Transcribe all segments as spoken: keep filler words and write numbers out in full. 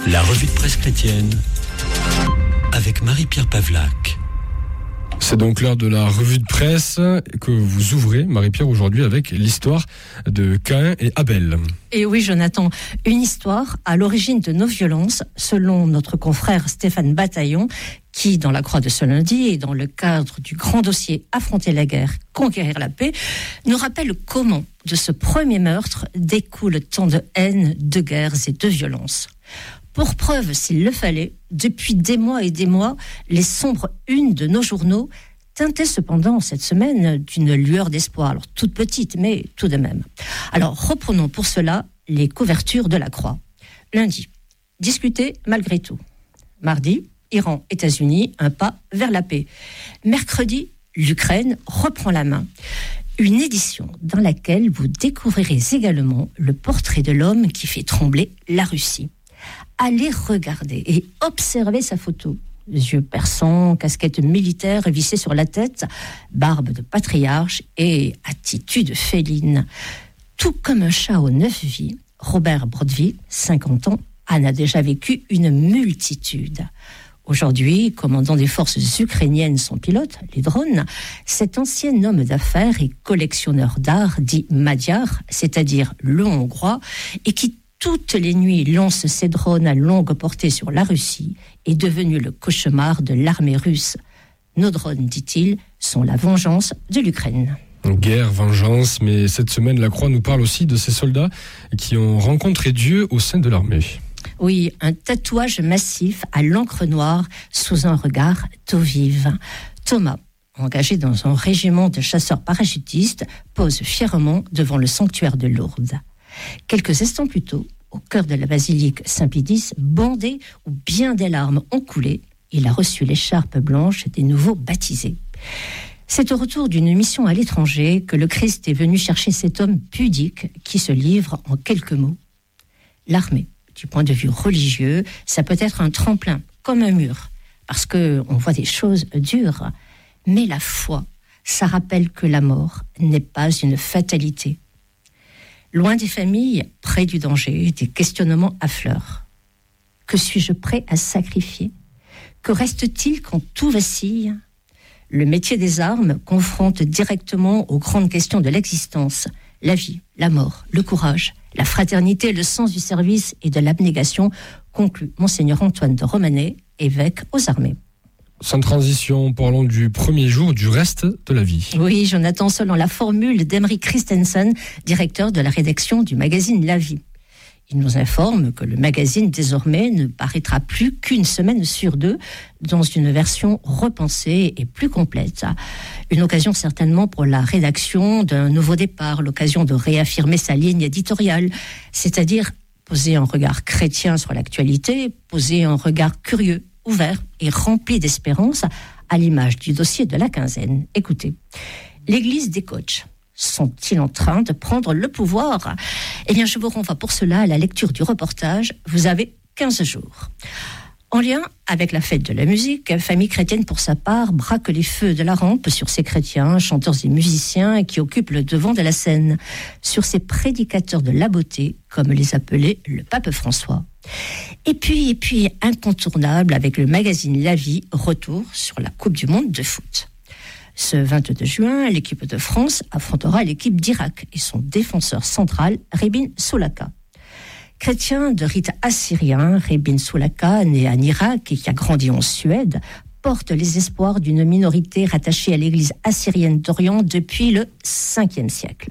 La revue de presse chrétienne avec Marie-Pierre Pavlac. C'est donc l'heure de la revue de presse que vous ouvrez, Marie-Pierre, aujourd'hui avec l'histoire de Caïn et Abel. Et oui, Jonathan, une histoire à l'origine de nos violences, selon notre confrère Stéphane Bataillon, qui, dans la Croix de ce lundi et dans le cadre du grand dossier Affronter la guerre, conquérir la paix, nous rappelle comment, de ce premier meurtre, découle tant de haine, de guerres et de violences. Pour preuve, s'il le fallait, depuis des mois et des mois, les sombres unes de nos journaux teintaient cependant cette semaine d'une lueur d'espoir, alors toute petite, mais tout de même. Alors reprenons pour cela les couvertures de la Croix. Lundi, discuter malgré tout. Mardi, Iran, États-Unis, un pas vers la paix. Mercredi, l'Ukraine reprend la main. Une édition dans laquelle vous découvrirez également le portrait de l'homme qui fait trembler la Russie. Allez regarder et observer sa photo. Yeux perçants, casquette militaire vissée sur la tête, barbe de patriarche et attitude féline. Tout comme un chat aux neuf vies, Robert Brodville, cinquante ans, en a déjà vécu une multitude. Aujourd'hui, commandant des forces ukrainiennes sans pilote, les drones, cet ancien homme d'affaires et collectionneur d'art dit Madiar, c'est-à-dire le hongrois, et qui toutes les nuits lance ses drones à longue portée sur la Russie, est devenu le cauchemar de l'armée russe. Nos drones, dit-il, sont la vengeance de l'Ukraine. Guerre, vengeance, mais cette semaine, la Croix nous parle aussi de ces soldats qui ont rencontré Dieu au sein de l'armée. Oui, un tatouage massif à l'encre noire sous un regard d'eau vive. Thomas, engagé dans un régiment de chasseurs parachutistes, pose fièrement devant le sanctuaire de Lourdes. Quelques instants plus tôt, au cœur de la basilique Saint-Pédis, bandé où bien des larmes ont coulé, il a reçu l'écharpe blanche des nouveaux baptisés. C'est au retour d'une mission à l'étranger que le Christ est venu chercher cet homme pudique qui se livre en quelques mots. L'armée, du point de vue religieux, ça peut être un tremplin, comme un mur, parce qu'on voit des choses dures. Mais la foi, ça rappelle que la mort n'est pas une fatalité. Loin des familles, près du danger, des questionnements affleurent. Que suis-je prêt à sacrifier ? Que reste-t-il quand tout vacille ? Le métier des armes confronte directement aux grandes questions de l'existence, la vie, la mort, le courage, la fraternité, le sens du service et de l'abnégation, conclut Monseigneur Antoine de Romanet, évêque aux armées. Sans transition, parlons du premier jour du reste de la vie. Oui, Jonathan, selon la formule d'Emeric Christensen, directeur de la rédaction du magazine La Vie. Il nous informe que le magazine, désormais, ne paraîtra plus qu'une semaine sur deux dans une version repensée et plus complète. Une occasion certainement pour la rédaction d'un nouveau départ, l'occasion de réaffirmer sa ligne éditoriale, c'est-à-dire poser un regard chrétien sur l'actualité, poser un regard curieux, ouvert et rempli d'espérance, à l'image du dossier de la quinzaine. Écoutez, l'église des coachs, sont-ils en train de prendre le pouvoir ? Eh bien, je vous renvoie pour cela à la lecture du reportage. Vous avez quinze jours. En lien avec la fête de la musique, Famille Chrétienne, pour sa part, braque les feux de la rampe sur ces chrétiens, chanteurs et musiciens qui occupent le devant de la scène, sur ces prédicateurs de la beauté, comme les appelait le pape François. Et puis, et puis, incontournable avec le magazine La Vie, retour sur la Coupe du Monde de foot. Ce vingt-deux juin, l'équipe de France affrontera l'équipe d'Irak et son défenseur central, Rebin Soulaka. Chrétien de rite assyrien, Rebin Soulaka, né en Irak et qui a grandi en Suède, porte les espoirs d'une minorité rattachée à l'église assyrienne d'Orient depuis le cinquième siècle.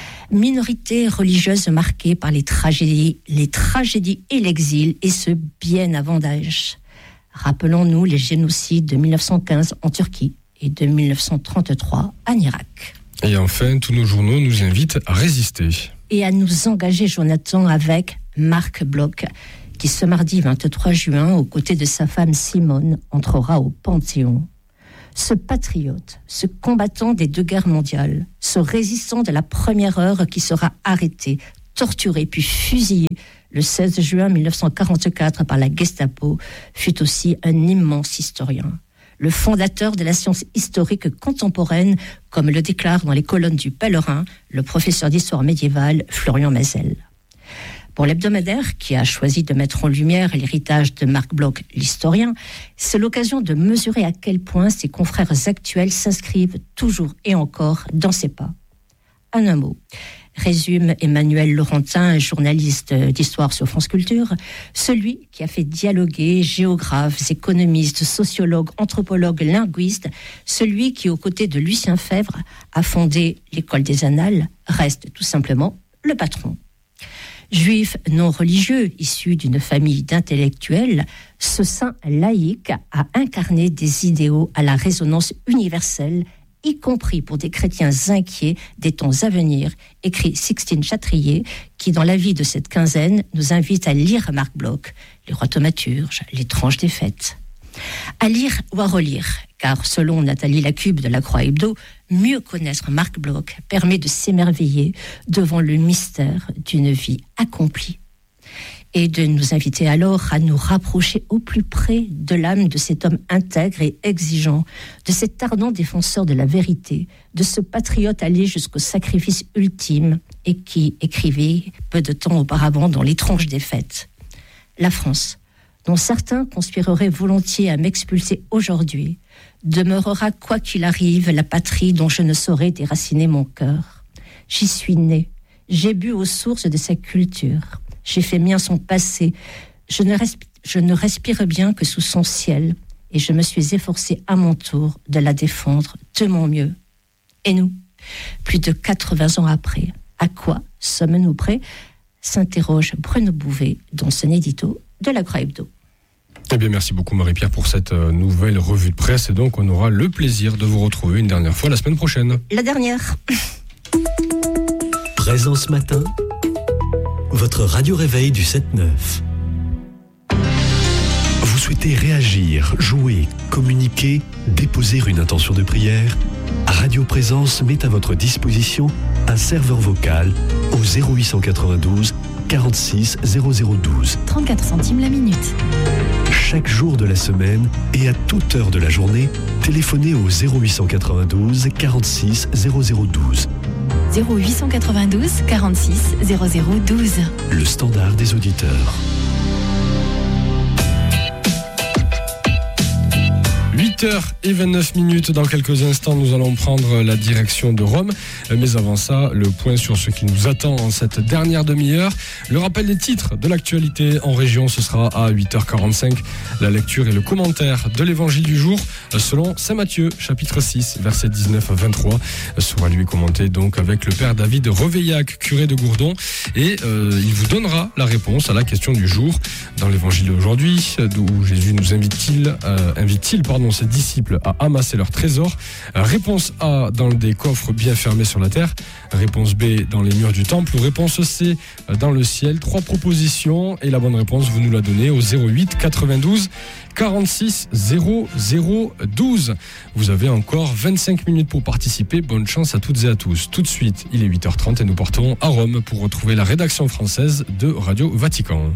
Minorité religieuse marquée par les tragédies, les tragédies et l'exil, et ce bien avant Daesh. Rappelons-nous les génocides de dix-neuf cent quinze en Turquie et de dix-neuf cent trente-trois en Irak. Et enfin, tous nos journaux nous invitent à résister. Et à nous engager, Jonathan, avec Marc Bloch, qui ce mardi vingt-trois juin, aux côtés de sa femme Simone, entrera au Panthéon. Ce patriote, ce combattant des deux guerres mondiales, ce résistant de la première heure qui sera arrêté, torturé puis fusillé le seize juin dix-neuf cent quarante-quatre par la Gestapo, fut aussi un immense historien. Le fondateur de la science historique contemporaine, comme le déclare dans les colonnes du Pèlerin le professeur d'histoire médiévale Florian Mazel. Pour l'hebdomadaire, qui a choisi de mettre en lumière l'héritage de Marc Bloch, l'historien, c'est l'occasion de mesurer à quel point ses confrères actuels s'inscrivent toujours et encore dans ses pas. En un mot, résume Emmanuel Laurentin, journaliste d'histoire sur France Culture, celui qui a fait dialoguer géographes, économistes, sociologues, anthropologues, linguistes, celui qui, aux côtés de Lucien Febvre, a fondé l'École des Annales, reste tout simplement le patron. Juif non religieux, issu d'une famille d'intellectuels, ce saint laïque a incarné des idéaux à la résonance universelle, y compris pour des chrétiens inquiets des temps à venir, écrit Sixtine Chatrier, qui, dans la vie de cette quinzaine, nous invite à lire Marc Bloch, les rois thaumaturges, les tranches des fêtes. À lire ou à relire, car selon Nathalie Lacube de la Croix Hebdo, mieux connaître Marc Bloch permet de s'émerveiller devant le mystère d'une vie accomplie et de nous inviter alors à nous rapprocher au plus près de l'âme de cet homme intègre et exigeant, de cet ardent défenseur de la vérité, de ce patriote allé jusqu'au sacrifice ultime et qui écrivait peu de temps auparavant dans Les Tranches des Fêtes. La France, dont certains conspireraient volontiers à m'expulser aujourd'hui, demeurera quoi qu'il arrive la patrie dont je ne saurais déraciner mon cœur. J'y suis né, j'ai bu aux sources de sa culture, j'ai fait mien son passé, je ne, resp- je ne respire bien que sous son ciel, et je me suis efforcé à mon tour de la défendre de mon mieux. Et nous, plus de quatre-vingts ans après, à quoi sommes-nous prêts ? S'interroge Bruno Bouvet dans son édito de la Croix Hebdo. Eh bien, merci beaucoup Marie-Pierre pour cette nouvelle revue de presse, et donc on aura le plaisir de vous retrouver une dernière fois la semaine prochaine. La dernière. Présent ce matin, votre radio-réveil du sept neuf. Vous souhaitez réagir, jouer, communiquer, déposer une intention de prière ? Radio Présence met à votre disposition un serveur vocal au zéro huit cent quatre-vingt-douze quarante-six zéro zéro douze. trente-quatre centimes la minute. Chaque jour de la semaine et à toute heure de la journée, téléphonez au zéro huit cent quatre-vingt-douze quarante-six zéro zéro douze. zéro huit cent quatre-vingt-douze quarante-six zéro zéro douze. Le standard des auditeurs. huit heures vingt-neuf minutes, dans quelques instants nous allons prendre la direction de Rome, mais avant ça le point sur ce qui nous attend en cette dernière demi-heure. Le rappel des titres de l'actualité en région, ce sera à huit heures quarante-cinq, la lecture et le commentaire de l'évangile du jour selon Saint Matthieu chapitre six versets dix-neuf à vingt-trois, sera lui commenté donc avec le père David Reveillac, curé de Gourdon, et euh, il vous donnera la réponse à la question du jour dans l'évangile d'aujourd'hui, d'où Jésus nous invite-t-il, euh, invite-t-il pardon ses disciples à amasser leurs trésors. Réponse A, dans des coffres bien fermés sur la terre. Réponse B, dans les murs du temple. Ou réponse C, dans le ciel. Trois propositions et la bonne réponse, vous nous la donnez au zéro huit quatre-vingt-douze quarante-six zéro zéro douze. Vous avez encore vingt-cinq minutes pour participer. Bonne chance à toutes et à tous. Tout de suite, il est huit heures trente et nous partons à Rome pour retrouver la rédaction française de Radio Vatican.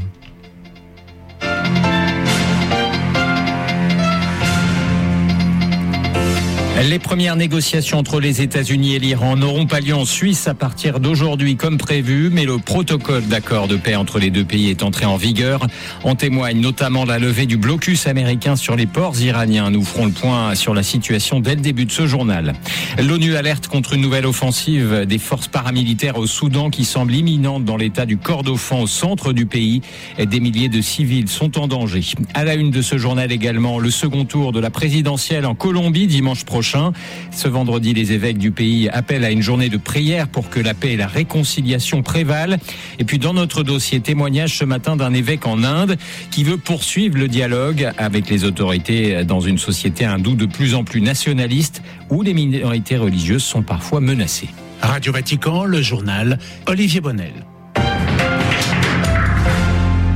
Les premières négociations entre les États-Unis et l'Iran n'auront pas lieu en Suisse à partir d'aujourd'hui comme prévu, mais le protocole d'accord de paix entre les deux pays est entré en vigueur. En témoigne notamment la levée du blocus américain sur les ports iraniens. Nous ferons le point sur la situation dès le début de ce journal. L'ONU alerte contre une nouvelle offensive des forces paramilitaires au Soudan qui semble imminente dans l'état du Kordofan au centre du pays. Des milliers de civils sont en danger. À la une de ce journal également, le second tour de la présidentielle en Colombie dimanche prochain. Ce vendredi, les évêques du pays appellent à une journée de prière pour que la paix et la réconciliation prévalent. Et puis dans notre dossier, témoignage ce matin d'un évêque en Inde qui veut poursuivre le dialogue avec les autorités dans une société hindoue de plus en plus nationaliste où les minorités religieuses sont parfois menacées. Radio Vatican, le journal Olivier Bonnel.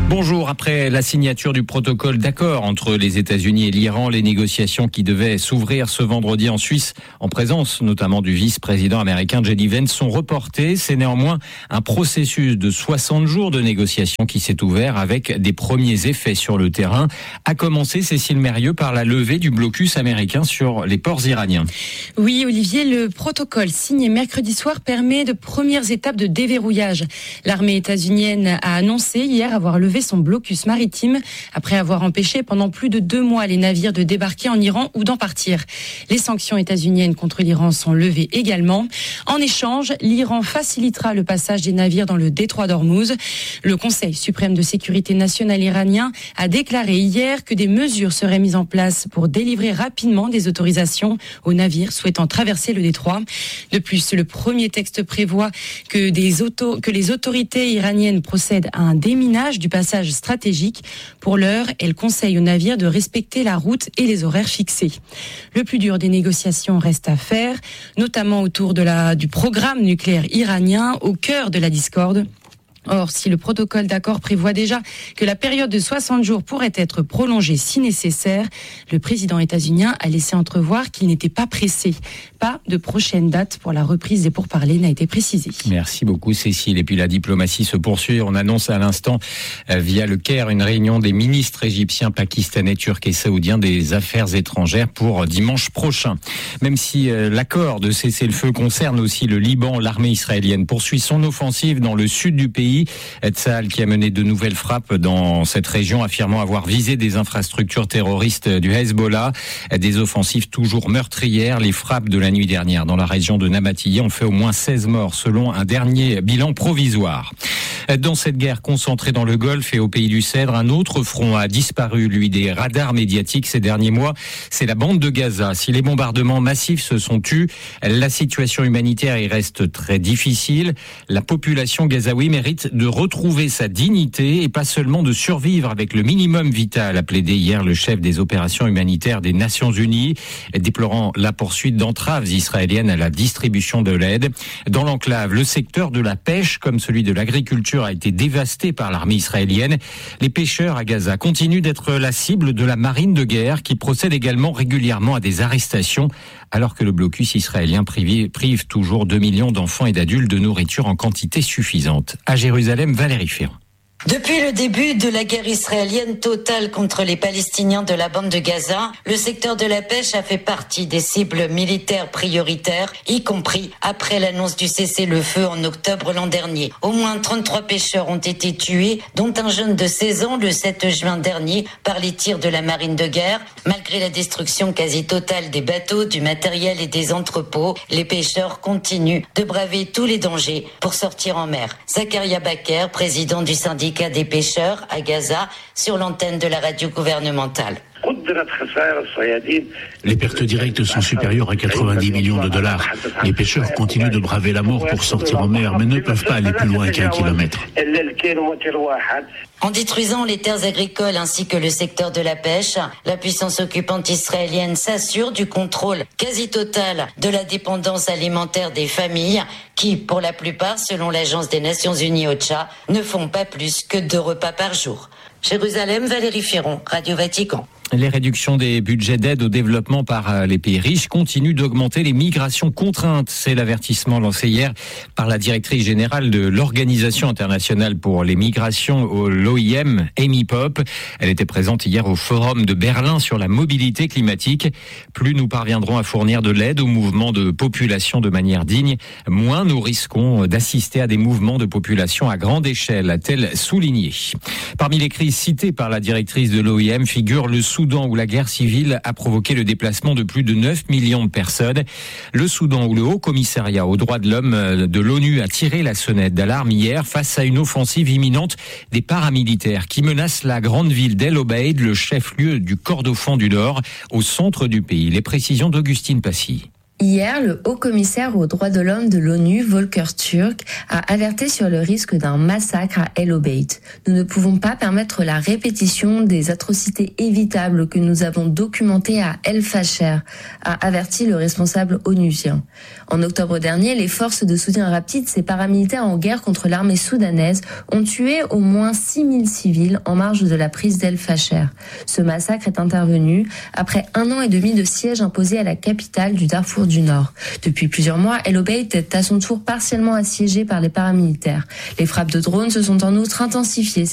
Bonjour. Après la signature du protocole d'accord entre les États-Unis et l'Iran, les négociations qui devaient s'ouvrir ce vendredi en Suisse, en présence notamment du vice-président américain J D Vance, sont reportées. C'est néanmoins un processus de soixante jours de négociations qui s'est ouvert avec des premiers effets sur le terrain. A commencé, Cécile Mérieux, par la levée du blocus américain sur les ports iraniens. Oui, Olivier, le protocole signé mercredi soir permet de premières étapes de déverrouillage. L'armée états-unienne a annoncé hier avoir levé son blocus maritime après avoir empêché pendant plus de deux mois les navires de débarquer en Iran ou d'en partir. Les sanctions états-uniennes contre l'Iran sont levées également. En échange, l'Iran facilitera le passage des navires dans le détroit d'Ormuz. Le Conseil suprême de sécurité nationale iranien a déclaré hier que des mesures seraient mises en place pour délivrer rapidement des autorisations aux navires souhaitant traverser le détroit. De plus, le premier texte prévoit que, des auto, que les autorités iraniennes procèdent à un déminage du passage stratégique. Pour l'heure, elle conseille aux navires de respecter la route et les horaires fixés. Le plus dur des négociations reste à faire, notamment autour de la, du programme nucléaire iranien, au cœur de la discorde. Or, si le protocole d'accord prévoit déjà que la période de soixante jours pourrait être prolongée si nécessaire, le président états-unien a laissé entrevoir qu'il n'était pas pressé. Pas de prochaine date pour la reprise des pourparlers n'a été précisée. Merci beaucoup, Cécile. Et puis la diplomatie se poursuit. On annonce à l'instant, euh, via le Caire, une réunion des ministres égyptiens, pakistanais, turcs et saoudiens des affaires étrangères pour dimanche prochain. Même si euh, l'accord de cessez-le-feu concerne aussi le Liban, l'armée israélienne poursuit son offensive dans le sud du pays. Tzahal qui a mené de nouvelles frappes dans cette région, affirmant avoir visé des infrastructures terroristes du Hezbollah. Des offensives toujours meurtrières. Les frappes de la nuit dernière dans la région de Nabatiyeh ont fait au moins seize morts selon un dernier bilan provisoire. Dans cette guerre concentrée dans le Golfe et au pays du Cèdre, un autre front a disparu, lui, des radars médiatiques ces derniers mois. C'est la bande de Gaza. Si les bombardements massifs se sont tus, la situation humanitaire y reste très difficile. La population gazaoui mérite de retrouver sa dignité et pas seulement de survivre avec le minimum vital, a plaidé hier le chef des opérations humanitaires des Nations Unies, déplorant la poursuite d'entraves israéliennes à la distribution de l'aide. Dans l'enclave, le secteur de la pêche, comme celui de l'agriculture, a été dévasté par l'armée israélienne. Les pêcheurs à Gaza continuent d'être la cible de la marine de guerre qui procède également régulièrement à des arrestations alors que le blocus israélien prive, prive toujours deux millions d'enfants et d'adultes de nourriture en quantité suffisante. À Jérusalem, Valérie Ferrand. Depuis le début de la guerre israélienne totale contre les Palestiniens de la bande de Gaza, le secteur de la pêche a fait partie des cibles militaires prioritaires, y compris après l'annonce du cessez-le-feu en octobre l'an dernier. Au moins trente-trois pêcheurs ont été tués, dont un jeune de seize ans le sept juin dernier par les tirs de la marine de guerre. Malgré la destruction quasi totale des bateaux, du matériel et des entrepôts, les pêcheurs continuent de braver tous les dangers pour sortir en mer. Zakaria Baker, président du syndicat des pêcheurs à Gaza, sur l'antenne de la radio gouvernementale. Les pertes directes sont supérieures à quatre-vingt-dix millions de dollars. Les pêcheurs continuent de braver la mort pour sortir en mer, mais ne peuvent pas aller plus loin qu'un kilomètre. En détruisant les terres agricoles ainsi que le secteur de la pêche, la puissance occupante israélienne s'assure du contrôle quasi total de la dépendance alimentaire des familles qui, pour la plupart, selon l'Agence des Nations Unies OCHA, ne font pas plus que deux repas par jour. Jérusalem, Valérie Ferron, Radio Vatican. Les réductions des budgets d'aide au développement par les pays riches continuent d'augmenter les migrations contraintes. C'est l'avertissement lancé hier par la directrice générale de l'Organisation internationale pour les migrations, l'O I M, Amy Pope. Elle était présente hier au Forum de Berlin sur la mobilité climatique. Plus nous parviendrons à fournir de l'aide aux mouvements de population de manière digne, moins nous risquons d'assister à des mouvements de population à grande échelle, a-t-elle souligné. Parmi les crises citées par la directrice de l'O I M figure le Soudan où la guerre civile a provoqué le déplacement de plus de neuf millions de personnes. Le Soudan où le Haut Commissariat aux droits de l'homme de l'ONU a tiré la sonnette d'alarme hier face à une offensive imminente des paramilitaires qui menacent la grande ville d'El Obeid, le chef-lieu du Kordofan du Nord, au centre du pays. Les précisions d'Augustine Passy. Hier, le haut-commissaire aux droits de l'homme de l'ONU, Volker Turk, a alerté sur le risque d'un massacre à El Obeid. Nous ne pouvons pas permettre la répétition des atrocités évitables que nous avons documentées à El Fasher, a averti le responsable onusien. En octobre dernier, les forces de soutien rapide, ces paramilitaires en guerre contre l'armée soudanaise, ont tué au moins six mille civils en marge de la prise d'El Fasher. Ce massacre est intervenu après un an et demi de siège imposé à la capitale du Darfour du Nord. Depuis plusieurs mois, El Obeid est à son tour partiellement assiégé par les paramilitaires. Les frappes de drones se sont en outre intensifiées